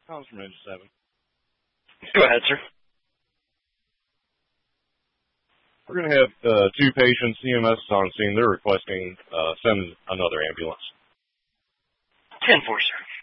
Calls from Engine 7. Go ahead, sir. We're going to have two patients. CMS is on scene. They're requesting send another ambulance. 10-4, sir.